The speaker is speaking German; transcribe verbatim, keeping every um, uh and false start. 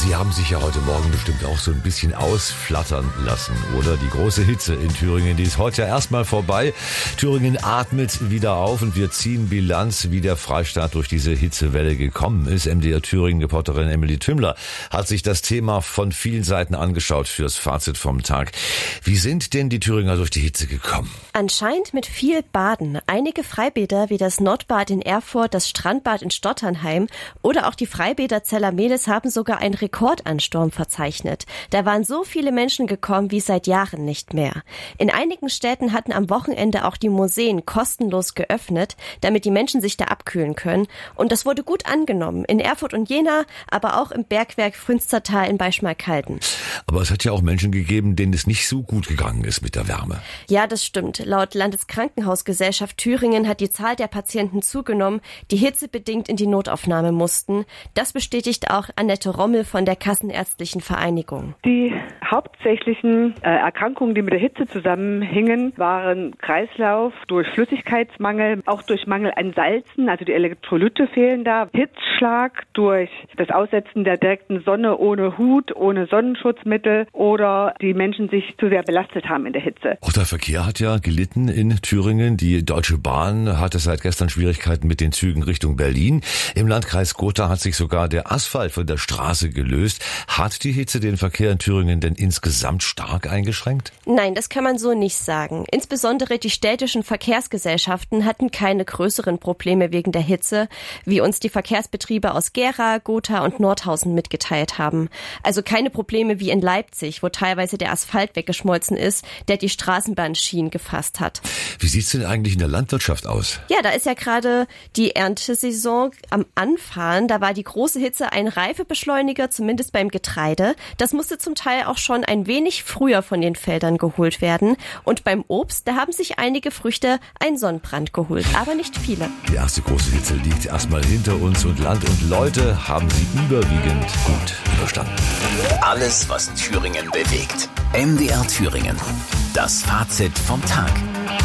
Sie haben sich ja heute Morgen bestimmt auch so ein bisschen ausflattern lassen, oder? Die große Hitze in Thüringen, die ist heute ja erstmal vorbei. Thüringen atmet wieder auf und wir ziehen Bilanz, wie der Freistaat durch diese Hitzewelle gekommen ist. M D R Thüringen-Reporterin Emily Tümmler hat sich das Thema von vielen Seiten angeschaut fürs Fazit vom Tag. Wie sind denn die Thüringer durch die Hitze gekommen? Anscheinend mit viel Baden. Einige Freibäder wie das Nordbad in Erfurt, das Strandbad in Stotternheim oder auch die Freibäder Zellermedes haben sogar einen Rekordansturm verzeichnet. Da waren so viele Menschen gekommen wie seit Jahren nicht mehr. In einigen Städten hatten am Wochenende auch die Museen kostenlos geöffnet, damit die Menschen sich da abkühlen können. Und das wurde gut angenommen. In Erfurt und Jena, aber auch im Bergwerk Frünstertal in Beischmarkalden. Aber es hat ja auch Menschen gegeben, denen es nicht so gut gegangen ist mit der Wärme. Ja, das stimmt. Laut Landeskrankenhausgesellschaft Thüringen hat die Zahl der Patienten zugenommen, die hitzebedingt in die Notaufnahme mussten. Das bestätigt auch Annette Rommel von der Kassenärztlichen Vereinigung. Die hauptsächlichen äh, Erkrankungen, die mit der Hitze zusammenhingen, waren Kreislauf durch Flüssigkeitsmangel, auch durch Mangel an Salzen, also die Elektrolyte fehlen da, Hitzschlag durch das Aussetzen der direkten Sonne ohne Hut, ohne Sonnenschutzmittel oder die Menschen sich zu sehr belastet haben in der Hitze. Auch der Verkehr hat ja gelitten in Thüringen. Die Deutsche Bahn hatte seit gestern Schwierigkeiten mit den Zügen Richtung Berlin. Im Landkreis Gotha hat sich sogar der Asphalt von der Straße gelöst. Hat die Hitze den Verkehr in Thüringen denn insgesamt stark eingeschränkt? Nein, das kann man so nicht sagen. Insbesondere die städtischen Verkehrsgesellschaften hatten keine größeren Probleme wegen der Hitze, wie uns die Verkehrsbetriebe aus Gera, Gotha und Nordhausen mitgeteilt haben. Also keine Probleme wie in Leipzig, wo teilweise der Asphalt weggeschmolzen ist, der die Straßenbahnschienen gefasst hat. Wie sieht's denn eigentlich in der Landwirtschaft aus? Ja, da ist ja gerade die Erntesaison am Anfahren. Da war die große Hitze ein Reifebeschleuniger, zumindest beim Getreide. Das musste zum Teil auch schon ein wenig früher von den Feldern geholt werden. Und beim Obst, da haben sich einige Früchte einen Sonnenbrand geholt, aber nicht viele. Die erste große Hitze liegt erstmal hinter uns und Land und Leute haben sie überwiegend gut überstanden. Alles, was Thüringen bewegt. M D R Thüringen. Das Fazit vom Tag.